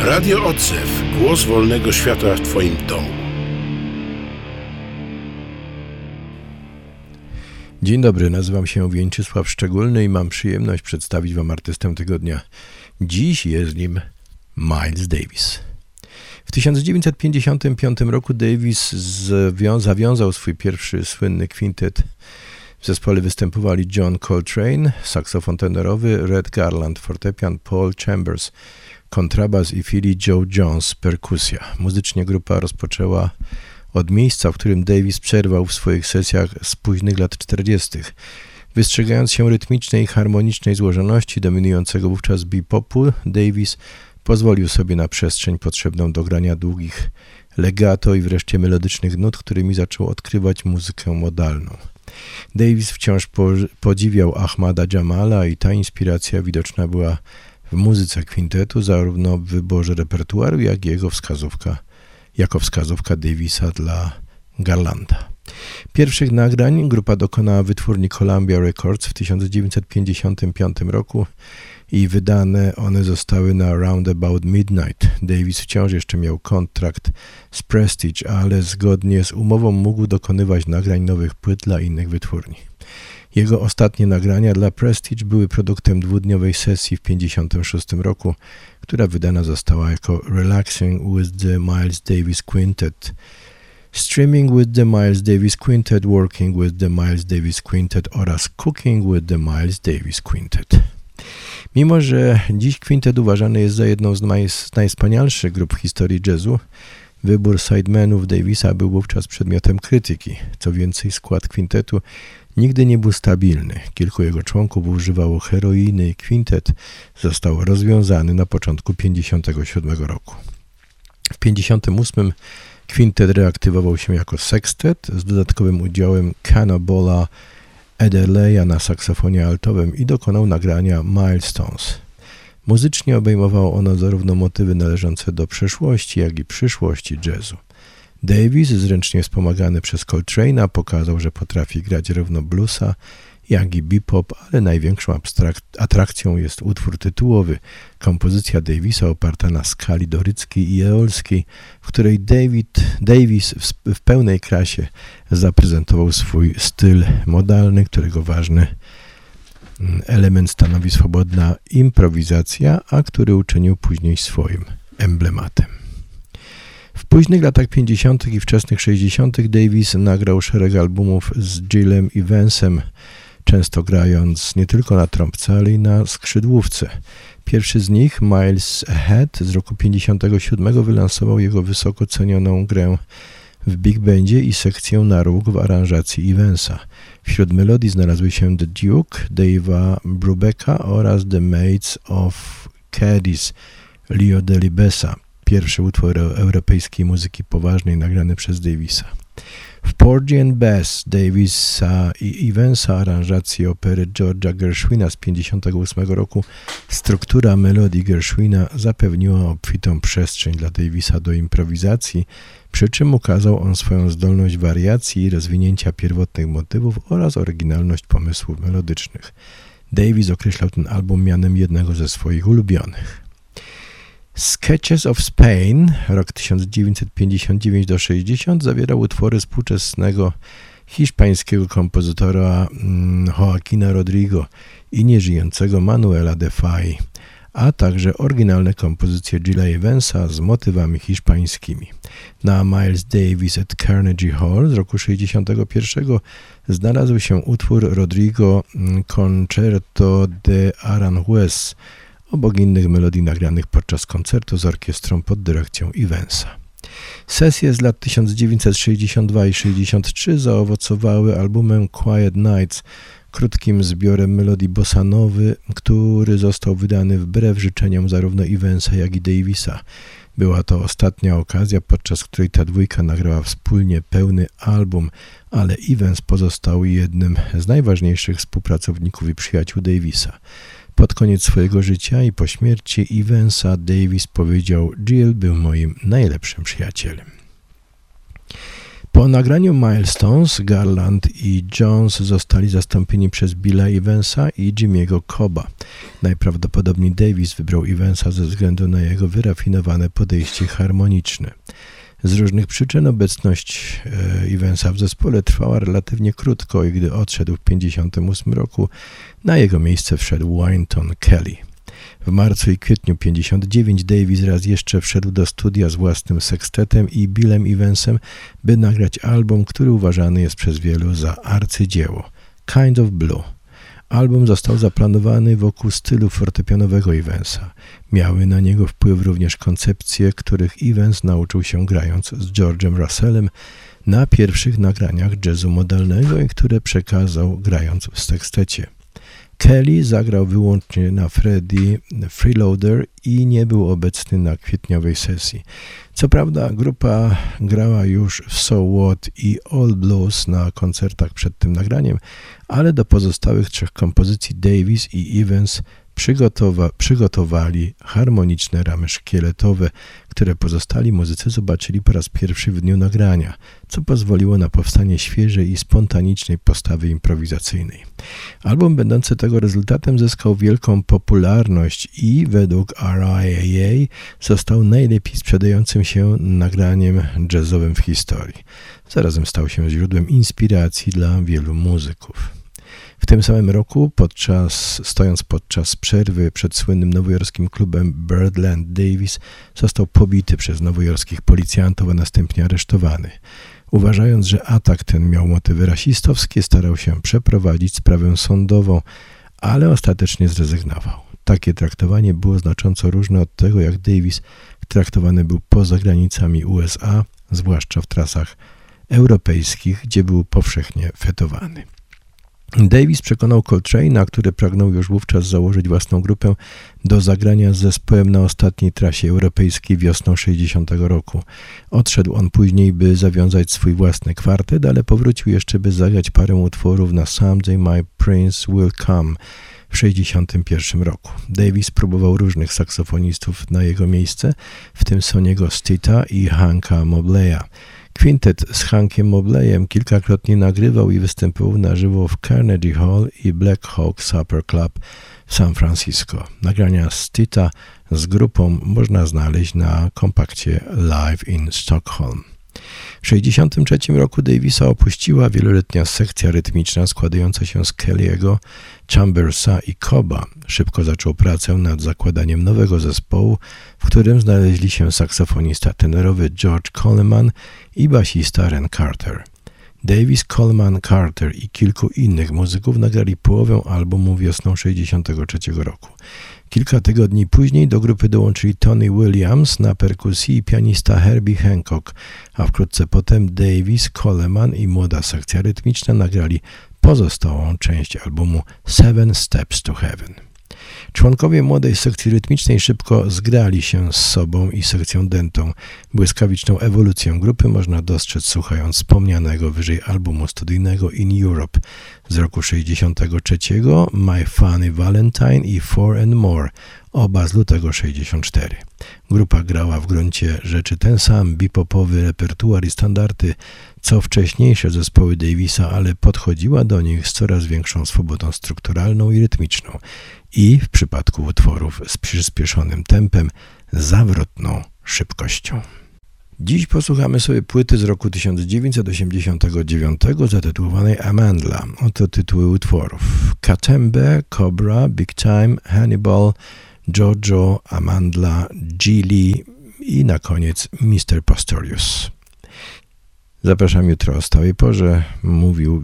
Radio Odzew. Głos wolnego świata w Twoim domu. Dzień dobry, nazywam się Więczysław Szczególny i mam przyjemność przedstawić Wam artystę tygodnia. Dziś jest nim Miles Davis. W 1955 roku Davis zawiązał swój pierwszy słynny kwintet. W zespole występowali John Coltrane, saksofon tenorowy, Red Garland, fortepian, Paul Chambers, kontrabas i Philly Joe Jones, perkusja. Muzycznie grupa rozpoczęła od miejsca, w którym Davis przerwał w swoich sesjach z późnych lat 40. Wystrzegając się rytmicznej i harmonicznej złożoności dominującego wówczas bebopu, Davis pozwolił sobie na przestrzeń potrzebną do grania długich legato i wreszcie melodycznych nut, którymi zaczął odkrywać muzykę modalną. Davis wciąż podziwiał Ahmada Jamala i ta inspiracja widoczna była w muzyce kwintetu, zarówno w wyborze repertuaru, jak i jako wskazówka Davisa dla Garlanda. Pierwszych nagrań grupa dokonała wytwórni Columbia Records w 1955 roku i wydane one zostały na Roundabout Midnight. Davis wciąż jeszcze miał kontrakt z Prestige, ale zgodnie z umową mógł dokonywać nagrań nowych płyt dla innych wytwórni. Jego ostatnie nagrania dla Prestige były produktem dwudniowej sesji w 1956 roku, która wydana została jako Relaxing with the Miles Davis Quintet, Streaming with the Miles Davis Quintet, Working with the Miles Davis Quintet oraz Cooking with the Miles Davis Quintet. Mimo że dziś kwintet uważany jest za jedną z najwspanialszych grup w historii jazzu, wybór sidemenów Davisa był wówczas przedmiotem krytyki. Co więcej, skład kwintetu nigdy nie był stabilny. Kilku jego członków używało heroiny i kwintet został rozwiązany na początku 1957 roku. W 1958 kwintet reaktywował się jako sekstet z dodatkowym udziałem Cannonballa Adderleya na saksofonie altowym i dokonał nagrania Milestones. Muzycznie obejmowało ono zarówno motywy należące do przeszłości, jak i przyszłości jazzu. Davis, zręcznie wspomagany przez Coltrane'a, pokazał, że potrafi grać zarówno bluesa, jak i bebop, ale największą atrakcją jest utwór tytułowy, kompozycja Davisa oparta na skali doryckiej i eolskiej, w której Davis w pełnej krasie zaprezentował swój styl modalny, którego ważny element stanowi swobodna improwizacja, a który uczynił później swoim emblematem. W późnych latach 50. i wczesnych 60. Davis nagrał szereg albumów z Gillem Evansem, często grając nie tylko na trąbce, ale i na skrzydłówce. Pierwszy z nich, Miles Ahead z roku 57, wylansował jego wysoko cenioną grę w big bandzie i sekcję na róg w aranżacji Evansa. Wśród melodii znalazły się The Duke, Dave'a Brubecka oraz The Maids of Cadiz, Leo Delibesa. Pierwszy utwór europejskiej muzyki poważnej nagrany przez Davisa. W Porgy and Bess Davisa i Evansa aranżacji opery George'a Gershwina z 1958 roku struktura melodii Gershwina zapewniła obfitą przestrzeń dla Davisa do improwizacji, przy czym ukazał on swoją zdolność wariacji i rozwinięcia pierwotnych motywów oraz oryginalność pomysłów melodycznych. Davis określał ten album mianem jednego ze swoich ulubionych. Sketches of Spain, rok 1959-60, zawierał utwory współczesnego hiszpańskiego kompozytora Joaquina Rodrigo i nieżyjącego Manuela de Falla, a także oryginalne kompozycje Gilla Evansa z motywami hiszpańskimi. Na Miles Davis at Carnegie Hall z roku 61 znalazł się utwór Rodrigo Concerto de Aranjuez, obok innych melodii nagranych podczas koncertu z orkiestrą pod dyrekcją Evansa. Sesje z lat 1962 i 63 zaowocowały albumem Quiet Nights, krótkim zbiorem melodii bossanowy, który został wydany wbrew życzeniom zarówno Evansa, jak i Davisa. Była to ostatnia okazja, podczas której ta dwójka nagrała wspólnie pełny album, ale Evans pozostał jednym z najważniejszych współpracowników i przyjaciół Davisa. Pod koniec swojego życia i po śmierci Evansa Davis powiedział: Gill był moim najlepszym przyjacielem. Po nagraniu Milestones, Garland i Jones zostali zastąpieni przez Billa Evansa i Jimmy'ego Coba. Najprawdopodobniej Davis wybrał Evansa ze względu na jego wyrafinowane podejście harmoniczne. Z różnych przyczyn obecność Evansa w zespole trwała relatywnie krótko i gdy odszedł w 1958 roku, na jego miejsce wszedł Wynton Kelly. W marcu i kwietniu 1959 Davis raz jeszcze wszedł do studia z własnym sekstetem i Billem Evansem, by nagrać album, który uważany jest przez wielu za arcydzieło – Kind of Blue. Album został zaplanowany wokół stylu fortepianowego Evansa. Miały na niego wpływ również koncepcje, których Evans nauczył się grając z George'em Russellem na pierwszych nagraniach jazzu modalnego i które przekazał grając w sekstecie. Kelly zagrał wyłącznie na Freeloader i nie był obecny na kwietniowej sesji. Co prawda grupa grała już w So What i All Blues na koncertach przed tym nagraniem, ale do pozostałych trzech kompozycji Davis i Evans przygotowali harmoniczne ramy szkieletowe, które pozostali muzycy zobaczyli po raz pierwszy w dniu nagrania, co pozwoliło na powstanie świeżej i spontanicznej postawy improwizacyjnej. Album będący tego rezultatem zyskał wielką popularność i według RIAA został najlepiej sprzedającym się nagraniem jazzowym w historii. Zarazem stał się źródłem inspiracji dla wielu muzyków. W tym samym roku, stojąc podczas przerwy przed słynnym nowojorskim klubem Birdland, Davis został pobity przez nowojorskich policjantów, a następnie aresztowany. Uważając, że atak ten miał motywy rasistowskie, starał się przeprowadzić sprawę sądową, ale ostatecznie zrezygnował. Takie traktowanie było znacząco różne od tego, jak Davis traktowany był poza granicami USA, zwłaszcza w trasach europejskich, gdzie był powszechnie fetowany. Davis przekonał Coltrane'a, który pragnął już wówczas założyć własną grupę, do zagrania z zespołem na ostatniej trasie europejskiej wiosną 60 roku. Odszedł on później, by zawiązać swój własny kwartet, ale powrócił jeszcze, by zagrać parę utworów na Someday My Prince Will Come w 61 roku. Davis próbował różnych saksofonistów na jego miejsce, w tym Sonny'ego Stitta i Hanka Mobleya. Kwintet z Hankiem Mobleyem kilkakrotnie nagrywał i występował na żywo w Carnegie Hall i Black Hawk Supper Club w San Francisco. Nagrania Stitta z grupą można znaleźć na kompakcie Live in Stockholm. W 1963 roku Davisa opuściła wieloletnia sekcja rytmiczna składająca się z Kelly'ego, Chambersa i Coba. Szybko zaczął pracę nad zakładaniem nowego zespołu, w którym znaleźli się saksofonista tenorowy George Coleman i basista Ren Carter. Davis, Coleman, Carter i kilku innych muzyków nagrali połowę albumu wiosną 1963 roku. Kilka tygodni później do grupy dołączyli Tony Williams na perkusji i pianista Herbie Hancock, a wkrótce potem Davis, Coleman i młoda sekcja rytmiczna nagrali pozostałą część albumu Seven Steps to Heaven. Członkowie młodej sekcji rytmicznej szybko zgrali się z sobą i sekcją dętą. Błyskawiczną ewolucję grupy można dostrzec słuchając wspomnianego wyżej albumu studyjnego In Europe z roku 63, My Funny Valentine i Four and More, oba z lutego 64. Grupa grała w gruncie rzeczy ten sam bebopowy repertuar i standardy, co wcześniejsze zespoły Davisa, ale podchodziła do nich z coraz większą swobodą strukturalną i rytmiczną i w przypadku utworów z przyspieszonym tempem zawrotną szybkością. Dziś posłuchamy sobie płyty z roku 1989 zatytułowanej Amandla. Oto tytuły utworów: Katembe, Cobra, Big Time, Hannibal, Jojo, Amandla, Geely i na koniec Mr. Pastorius. Zapraszam jutro o stałej porze. Mówił